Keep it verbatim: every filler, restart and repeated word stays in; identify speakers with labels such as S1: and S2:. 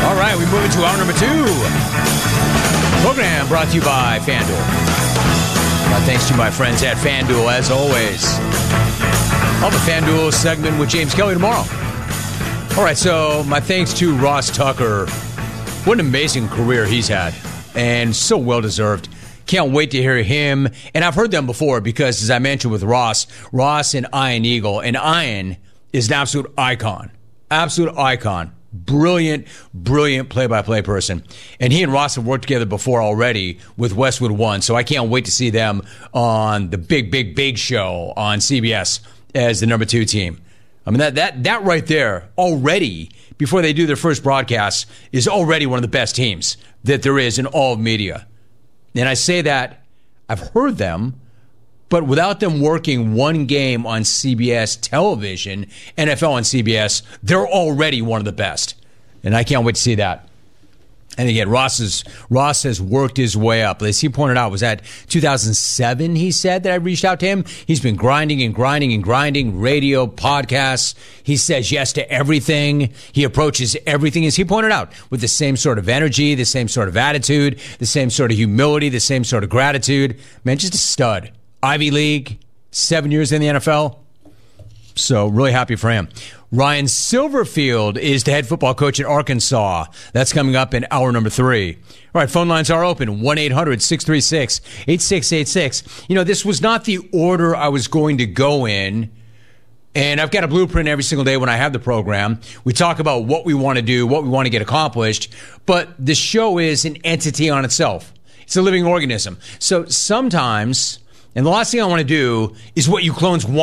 S1: All right, we move into hour number two. Program brought to you by FanDuel. My thanks to my friends at FanDuel, as always. I'll have a FanDuel segment with James Kelly tomorrow. All right, so my thanks to Ross Tucker. What an amazing career he's had, and so well-deserved. Can't wait to hear him. And I've heard them before because, as I mentioned with Ross, Ross and Ian Eagle, and Ian is an absolute icon. Absolute icon. Brilliant, brilliant play-by-play person. And he and Ross have worked together before already with Westwood One, so I can't wait to see them on the big, big, big show on C B S as the number two team. I mean, that that that right there already, before they do their first broadcast, is already one of the best teams that there is in all of media. And I say that, I've heard them, but without them working one game on C B S television, N F L on C B S, they're already one of the best. And I can't wait to see that. And again, Ross, is, Ross has worked his way up. As he pointed out, was that two thousand seven, he said, that I reached out to him? He's been grinding and grinding and grinding, radio, podcasts. He says yes to everything. He approaches everything, as he pointed out, with the same sort of energy, the same sort of attitude, the same sort of humility, the same sort of gratitude. Man, just a stud. Ivy League, seven years in the N F L. So really happy for him. Ryan Silverfield is the head football coach at Arkansas. That's coming up in hour number three. All right, phone lines are open, one eight hundred six three six eight six eight six. You know, this was not the order I was going to go in, and I've got a blueprint every single day when I have the program. We talk about what we want to do, what we want to get accomplished, but the show is an entity on itself. It's a living organism. So sometimes, and the last thing I want to do is what you clones want.